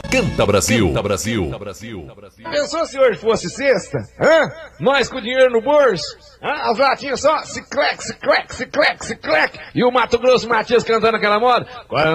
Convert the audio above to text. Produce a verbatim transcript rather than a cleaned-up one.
Canta Brasil. Canta Brasil. Canta Brasil. Pensou se hoje fosse sexta? Hã? Nós com o dinheiro no bolso? Hã? As latinhas só, se clec, se clec, se clec, se clec. E o Mato Grosso Matias cantando aquela moda.